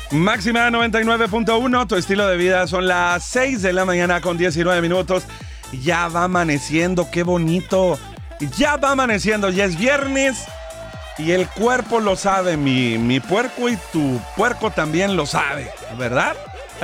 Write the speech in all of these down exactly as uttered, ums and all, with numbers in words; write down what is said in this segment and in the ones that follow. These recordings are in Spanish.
Máxima noventa y nueve punto uno, tu estilo de vida. Son las seis de la mañana con diecinueve minutos. Ya va amaneciendo, qué bonito. Ya va amaneciendo, ya es viernes. Y el cuerpo lo sabe, mi, mi puerco y tu puerco también lo sabe, ¿verdad?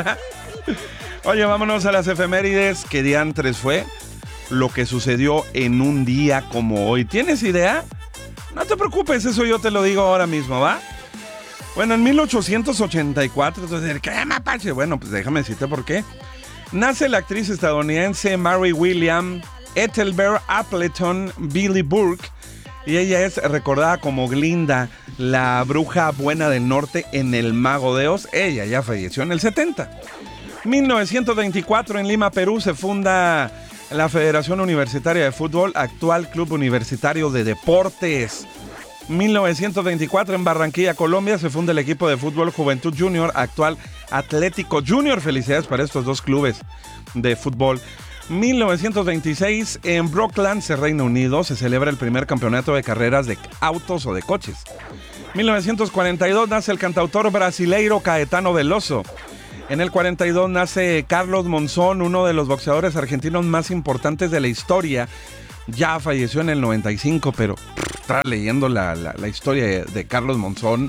Oye, vámonos a las efemérides. ¿Qué diantres fue lo que sucedió en un día como hoy? ¿Tienes idea? No te preocupes, eso yo te lo digo ahora mismo, ¿va? Bueno, en mil ochocientos ochenta y cuatro, entonces, ¿qué mapache? Bueno, pues déjame decirte por qué. Nace la actriz estadounidense Mary William Ethelbert Appleton Billy Burke, y ella es recordada como Glinda, la bruja buena del norte en El Mago de Oz. Ella ya falleció en el setenta. mil novecientos veinticuatro, en Lima, Perú, se funda la Federación Universitaria de Fútbol, actual Club Universitario de Deportes. mil novecientos veinticuatro, en Barranquilla, Colombia, se funda el equipo de fútbol Juventud Junior, actual Atlético Junior. Felicidades para estos dos clubes de fútbol. mil novecientos veintiséis, en Brooklands, Reino Unido, se celebra el primer campeonato de carreras de autos o de coches. mil novecientos cuarenta y dos, nace el cantautor brasileiro Caetano Veloso. En el cuarenta y dos nace Carlos Monzón, uno de los boxeadores argentinos más importantes de la historia. Ya falleció en el noventa y cinco, pero pff, estaba leyendo la, la, la historia de, de Carlos Monzón.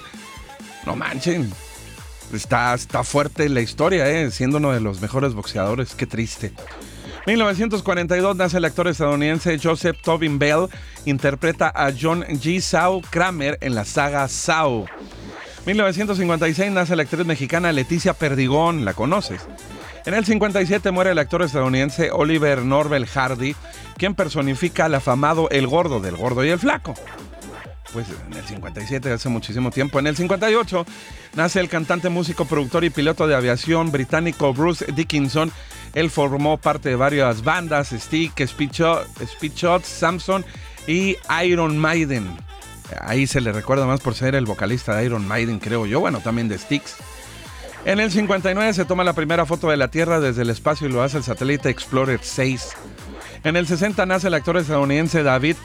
No manchen, está, está fuerte la historia, eh, siendo uno de los mejores boxeadores. Qué triste. mil novecientos cuarenta y dos, nace el actor estadounidense Joseph Tobin Bell. Interpreta a John G. Saw Kramer en la saga Saw. mil novecientos cincuenta y seis, nace la actriz mexicana Leticia Perdigón. ¿La conoces? En el cincuenta y siete muere el actor estadounidense Oliver Norvell Hardy, quien personifica al afamado El Gordo, del Gordo y el Flaco. Pues en el cincuenta y siete, hace muchísimo tiempo. En el cincuenta y ocho, nace el cantante, músico, productor y piloto de aviación británico Bruce Dickinson. Él formó parte de varias bandas, Stick, Speedshot, Samson y Iron Maiden. Ahí se le recuerda más por ser el vocalista de Iron Maiden, creo yo. Bueno, también de Styx. En el cincuenta y nueve se toma la primera foto de la Tierra desde el espacio y lo hace el satélite Explorer seis. En el sesenta nace el actor estadounidense David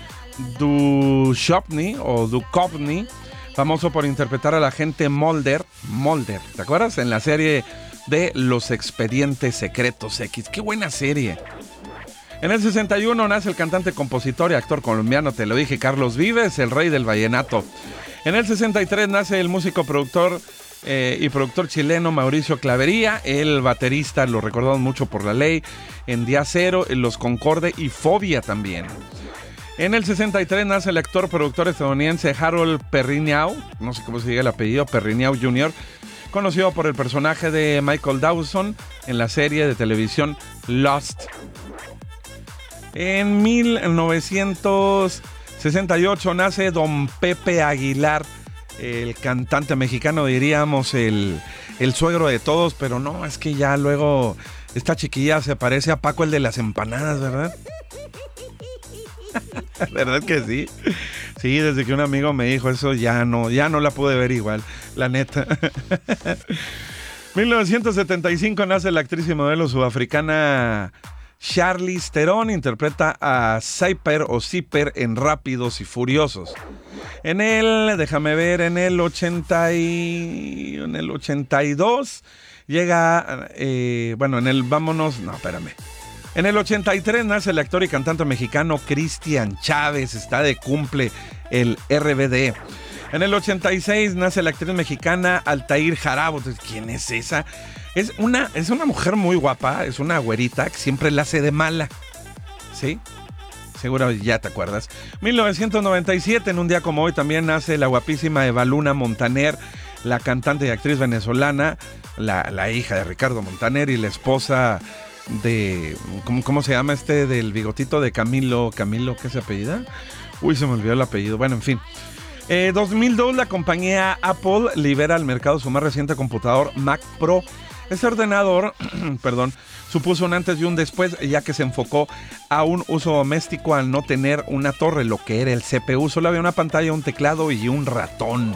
Duchovny o Duchovny, famoso por interpretar al agente Mulder, Mulder, ¿te acuerdas? En la serie de Los Expedientes Secretos X. ¡Qué buena serie! En el sesenta y uno nace el cantante, compositor y actor colombiano, te lo dije, Carlos Vives, el rey del vallenato. En el sesenta y tres nace el músico, productor eh, y productor chileno Mauricio Clavería, el baterista, lo recordamos mucho por La Ley, en Día Cero, en Los Concorde y Fobia también. En el sesenta y tres nace el actor, productor estadounidense Harold Perrineau, no sé cómo se diga el apellido, Perrineau junior, conocido por el personaje de Michael Dawson en la serie de televisión Lost. En mil novecientos sesenta y ocho nace Don Pepe Aguilar, el cantante mexicano, diríamos el, el suegro de todos, pero no, es que ya luego esta chiquilla se parece a Paco, el de las empanadas, ¿verdad? ¿Verdad que sí? Sí, desde que un amigo me dijo eso ya no, ya no la pude ver igual, la neta. mil novecientos setenta y cinco nace la actriz y modelo sudafricana Charlize Theron, interpreta a Zipper o Zipper en Rápidos y Furiosos. En el, déjame ver, en el ochenta y, en el ochenta y dos llega, eh, bueno, en el, vámonos, no, espérame. En el ochenta y tres nace el actor y cantante mexicano Cristian Chávez, está de cumple el R B D. En el ochenta y seis nace la actriz mexicana Altair Jarabo. ¿Quién es esa? Es una, es una mujer muy guapa, es una güerita que siempre la hace de mala. ¿Sí? Seguro ya te acuerdas. mil novecientos noventa y siete, en un día como hoy, también nace la guapísima Eva Luna Montaner, la cantante y actriz venezolana, la, la hija de Ricardo Montaner y la esposa de... ¿cómo, ¿Cómo se llama este del bigotito de Camilo? ¿Camilo qué se apellida? Uy, se me olvidó el apellido. Bueno, en fin. Eh, dos mil dos, la compañía Apple libera al mercado su más reciente computador Mac Pro. Este ordenador, perdón, supuso un antes y un después, ya que se enfocó a un uso doméstico al no tener una torre, lo que era el C P U. Solo había una pantalla, un teclado y un ratón.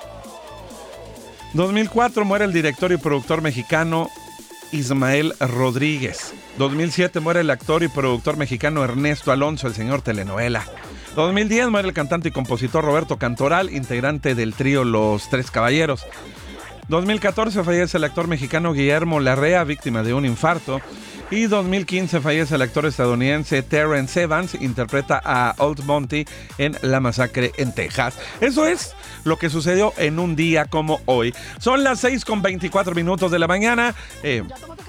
dos mil cuatro, muere el director y productor mexicano Ismael Rodríguez. dos mil siete, muere el actor y productor mexicano Ernesto Alonso, el señor telenovela. dos mil diez, muere el cantante y compositor Roberto Cantoral, integrante del trío Los Tres Caballeros. dos mil catorce fallece el actor mexicano Guillermo Larrea, víctima de un infarto. Y dos mil quince fallece el actor estadounidense Terrence Evans, interpreta a Old Monty en La Masacre en Texas. Eso es lo que sucedió en un día como hoy. Son las seis con veinticuatro minutos de la mañana. Eh,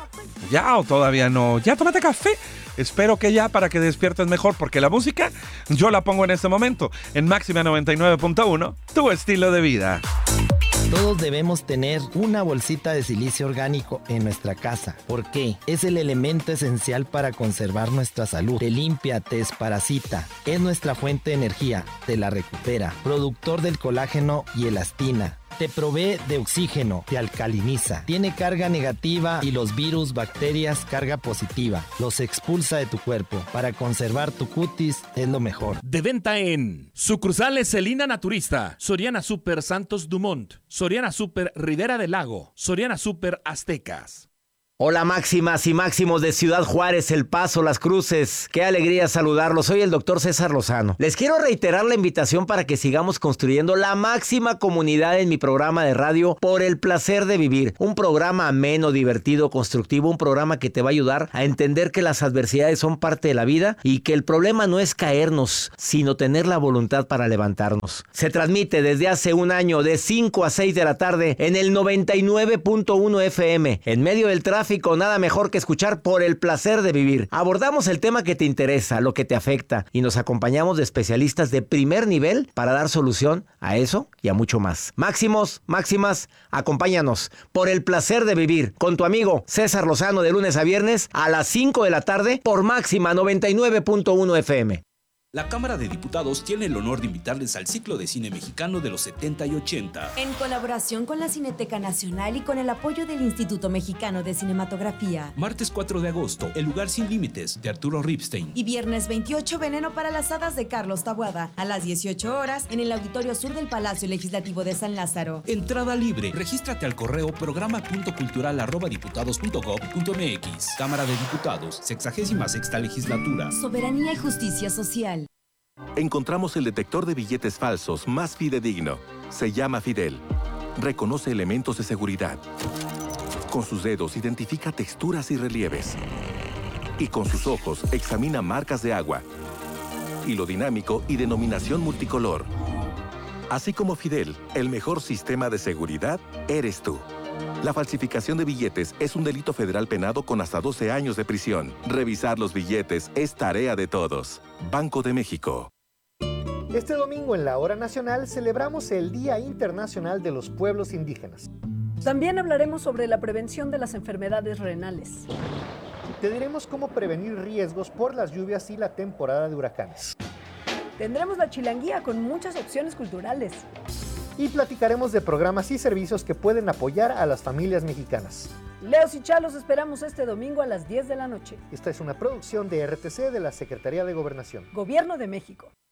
¿Ya o todavía no? ¿Ya tómate café? Espero que ya, para que despiertes mejor, porque la música yo la pongo en este momento en Máxima noventa y nueve punto uno, tu estilo de vida. Todos debemos tener una bolsita de silicio orgánico en nuestra casa. ¿Por qué? Es el elemento esencial para conservar nuestra salud. Te limpia, te desparasita. Es nuestra fuente de energía. Te la recupera. Productor del colágeno y elastina. Te provee de oxígeno, te alcaliniza, tiene carga negativa y los virus, bacterias, carga positiva. Los expulsa de tu cuerpo. Para conservar tu cutis es lo mejor. De venta en sucursales Celina Naturista, Soriana Super Santos Dumont, Soriana Super Rivera del Lago, Soriana Super Aztecas. Hola máximas y máximos de Ciudad Juárez, El Paso, Las Cruces. Qué alegría saludarlos. Soy el doctor César Lozano. Les quiero reiterar la invitación para que sigamos construyendo la máxima comunidad en mi programa de radio Por el Placer de Vivir. Un programa ameno, divertido, constructivo, un programa que te va a ayudar a entender que las adversidades son parte de la vida y que el problema no es caernos, sino tener la voluntad para levantarnos. Se transmite desde hace un año de cinco a seis de la tarde en el noventa y nueve punto uno F M. En medio del tráfico, nada mejor que escuchar Por el Placer de Vivir. Abordamos el tema que te interesa, lo que te afecta, y nos acompañamos de especialistas de primer nivel para dar solución a eso y a mucho más. Máximos, máximas, acompáñanos Por el Placer de Vivir con tu amigo César Lozano de lunes a viernes a las cinco de la tarde por Máxima noventa y nueve punto uno F M. La Cámara de Diputados tiene el honor de invitarles al ciclo de cine mexicano de los setenta y ochenta. En colaboración con la Cineteca Nacional y con el apoyo del Instituto Mexicano de Cinematografía. Martes cuatro de agosto, El lugar sin límites, de Arturo Ripstein. Y viernes veintiocho, Veneno para las hadas, de Carlos Taboada. A las dieciocho horas, en el Auditorio Sur del Palacio Legislativo de San Lázaro. Entrada libre. Regístrate al correo programa punto cultural arroba diputados punto gob punto m x. Cámara de Diputados, sexagésima sexta legislatura. Soberanía y justicia social. Encontramos el detector de billetes falsos más fidedigno. Se llama Fidel. Reconoce elementos de seguridad. Con sus dedos identifica texturas y relieves. Y con sus ojos examina marcas de agua. Hilo dinámico y denominación multicolor. Así como Fidel, el mejor sistema de seguridad eres tú. La falsificación de billetes es un delito federal penado con hasta doce años de prisión. Revisar los billetes es tarea de todos. Banco de México. Este domingo en la Hora Nacional celebramos el Día Internacional de los Pueblos Indígenas. También hablaremos sobre la prevención de las enfermedades renales. Te diremos cómo prevenir riesgos por las lluvias y la temporada de huracanes. Tendremos la chilanguía con muchas opciones culturales. Y platicaremos de programas y servicios que pueden apoyar a las familias mexicanas. Leos y Chalos esperamos este domingo a las diez de la noche. Esta es una producción de R T C de la Secretaría de Gobernación. Gobierno de México.